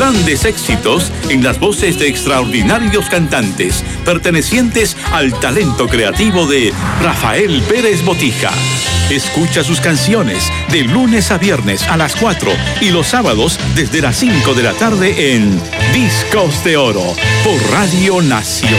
grandes éxitos en las voces de extraordinarios cantantes pertenecientes al talento creativo de Rafael Pérez Botija. Escucha sus canciones de lunes a viernes a las 4 y los sábados desde las 5 de la tarde en Discos de Oro por Radio Nacional.